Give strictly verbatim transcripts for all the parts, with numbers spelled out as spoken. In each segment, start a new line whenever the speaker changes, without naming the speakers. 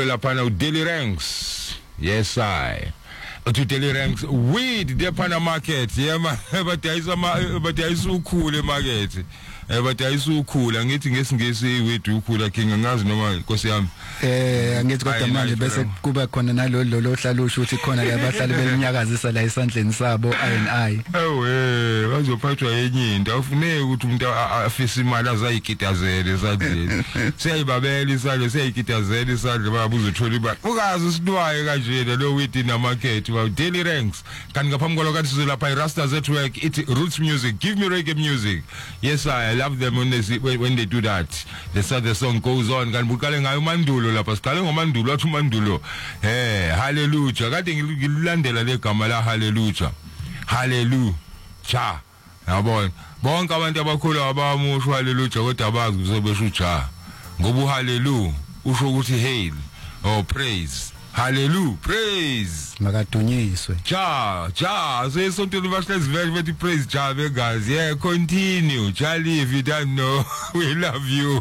lo lapha u Daily Ranks. Yes I. To Daily Ranks weed the Pana market. Yeah man, but there is a but there is so cool market. Eh but ayisukhula ngithi ngesingesi weed ukhula king ngazi noma inkosi yami
eh ngithi kodwa manje bese kuba khona nalo lo hlalusha ukuthi khona la bahlali belinyakazisa la esandleni sabo I and I
ewe bazophathwa yenye into afuneki ukuthi umuntu afise imali azayikitazele esandleni siyayibabela isandle siyayikitazela isandle babuzothola imali ukazi usidwaye kanje lo weed in the market wa Daily Ranks kanti ngaphambi kwalo kanti sizolapha iRasta Network it roots music give me reggae music. Yes I I love them when they when, when they do that. They say the song goes on. Kan bukale ngayo mandulo lapha siqale ngomandulo athi mandulo. Eh hallelujah. Kade ngilandela le gama la hallelujah. Hallelujah. Yabona. Bonke abantu abakhulu abamusho hallelujah kodwa abazi uzobesho uja. Ngoba hallelujah usho ukuthi hail or praise. Hallelujah, praise.
Makadunyiswe.
Ja, ja, so isonto libahlezi very very praise ja guys. Yeah, continue. Charlie, if you don't know, we love you.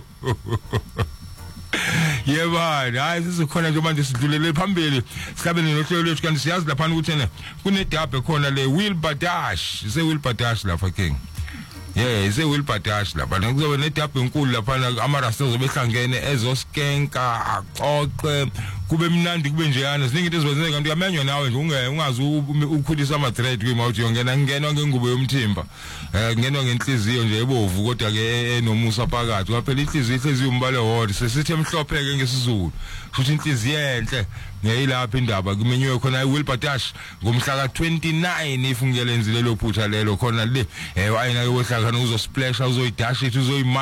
Yeah man, hayi sizokhona nje manje sidlulele phambili. Sihlabene nohlelo lethu kanti siyazi lapha ukuthi ene kunedabhe khona le Wilbur Dash. Ise Wilbur Dash lapha king. Yeah, ise Wilbur Dash lapha. Kuzobe nedabhe enkulu lapha amarasta zobehlangene ezoskenka axoxe kube mnandi kube njeyana ziningi into ezibenzeka kanti uyamenywa nawe nje unge ungazi ukukhulisa ama thread kwimouth yongena ngenwa ngengubo yomthimba eh ngenwa ngenhliziyo nje ebovu kodwa ke enomusa phakathi kwaphela inhliziyo inhliziyo umbale wodi sesithi emhlophe ke ngesizulu futhi inhliziyo enhle ngeyilapha indaba kumenywe khona iWilbur Dash ngomhla ka twenty-nine if ungelenzile lo phutha lelo khona le eh ayina yohlakana uzosplash uzoyidash uzoyi